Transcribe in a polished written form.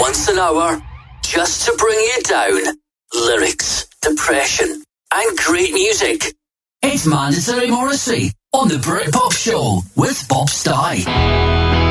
once an hour, just to bring you down. Lyrics, depression, and great music. It's Mandatory Morrissey on the Britpop Show with Bob Stye.